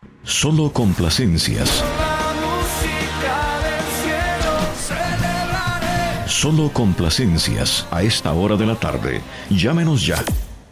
Solo complacencias. Solo complacencias a esta hora de la tarde. Llámenos ya.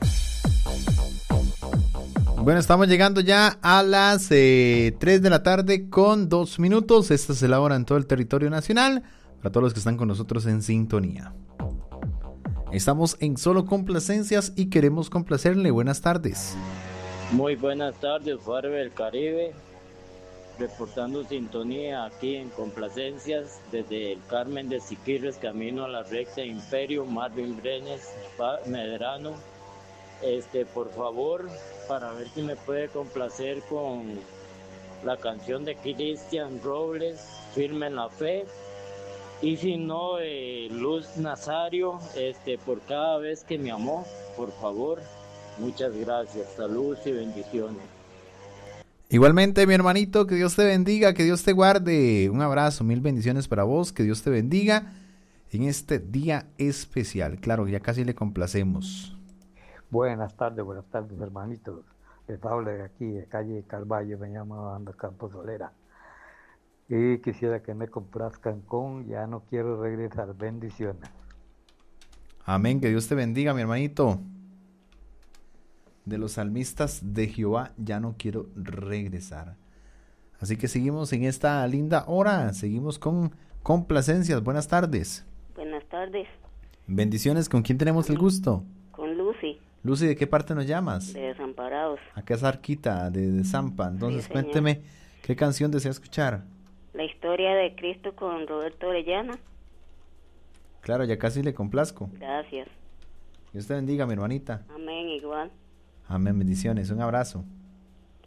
Bueno, estamos llegando ya a las 3 de la tarde con 2 minutos. Esta es la hora en todo el territorio nacional. Para todos los que están con nosotros en sintonía. Estamos en Solo Complacencias y queremos complacerle. Buenas tardes. Muy buenas tardes, Faro del Caribe, reportando sintonía aquí en Complacencias desde el Carmen de Siquirres, camino a la recta Imperio, Marvin Brenes, Medrano. Por favor, para ver si me puede complacer con la canción de Cristian Robles, Firme en la Fe, y si no, Luz Nazario, por cada vez que me amó, por favor. Muchas gracias, salud y bendiciones. Igualmente, mi hermanito, que Dios te bendiga, que Dios te guarde. Un abrazo, 1000 bendiciones para vos, que Dios te bendiga en este día especial. Claro, ya casi le complacemos. Buenas tardes, hermanitos. Les hablo de aquí, de calle Carvalho, me llamo Ando Campos Solera. Y quisiera que me complazcan con Ya no quiero regresar. Bendiciones. Amén, que Dios te bendiga, mi hermanito. De los salmistas de Jehová, ya no quiero regresar. Así que seguimos en esta linda hora, seguimos con complacencias. Buenas tardes. Buenas tardes. Bendiciones, ¿con quién tenemos el gusto? Con Lucy. Lucy, ¿de qué parte nos llamas? De Desamparados. Acá es cerquita de Zampa. Entonces, sí, cuénteme, ¿qué canción desea escuchar? La historia de Cristo con Roberto Orellana. Claro, ya casi le complazco. Gracias. Dios te bendiga, mi hermanita. Amén, igual. Amén, bendiciones, un abrazo.